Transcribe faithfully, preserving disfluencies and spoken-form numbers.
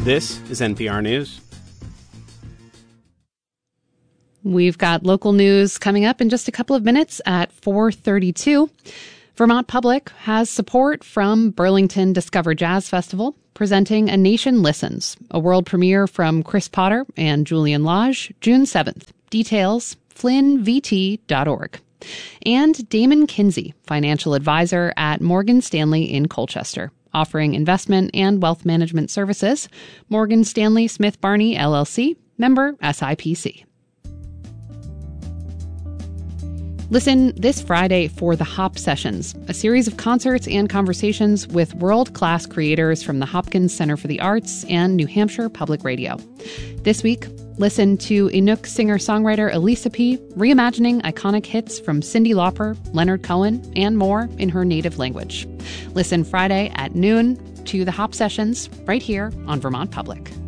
This is N P R News. We've got local news coming up in just a couple of minutes at four thirty-two. Vermont Public has support from Burlington Discover Jazz Festival, presenting A Nation Listens, a world premiere from Chris Potter and Julian Lage, June seventh. Details, flynn v t dot org. And Damon Kinsey, financial advisor at Morgan Stanley in Colchester, offering investment and wealth management services. Morgan Stanley Smith Barney, L L C, member S I P C. Listen this Friday for the Hop Sessions, a series of concerts and conversations with world-class creators from the Hopkins Center for the Arts and New Hampshire Public Radio. This week, listen to Inuk singer-songwriter Elisa P. reimagining iconic hits from Cyndi Lauper, Leonard Cohen, and more in her native language. Listen Friday at noon to the Hop Sessions right here on Vermont Public.